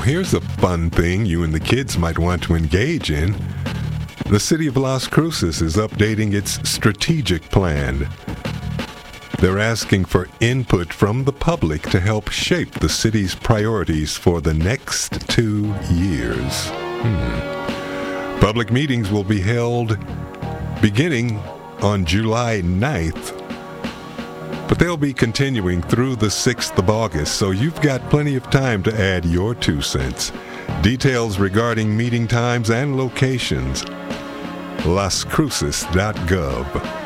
here's a fun thing you and the kids might want to engage in. The city of Las Cruces is updating its strategic plan. They're asking for input from the public to help shape the city's priorities for the next 2 years. Public meetings will be held beginning on July 9th, but they'll be continuing through the 6th of August, so you've got plenty of time to add your 2 cents. Details regarding meeting times and locations, lascruces.gov.